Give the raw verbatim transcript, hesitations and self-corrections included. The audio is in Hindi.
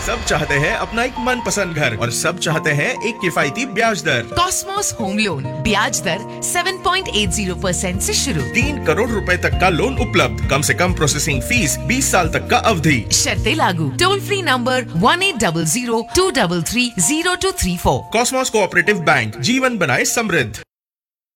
सब चाहते हैं अपना एक मनपसंद घर और सब चाहते हैं एक किफायती ब्याज दर। कॉस्मोस होम लोन ब्याज दर सात पॉइंट आठ शून्य परसेंट से शुरू। तीन करोड़ रुपए तक का लोन उपलब्ध, कम से कम प्रोसेसिंग फीस, बीस साल तक का अवधि। शर्तें लागू। Toll free number one eight double zero to double three zero to three four. Cosmos cooperative bank, जीवन बनाए समृद्ध।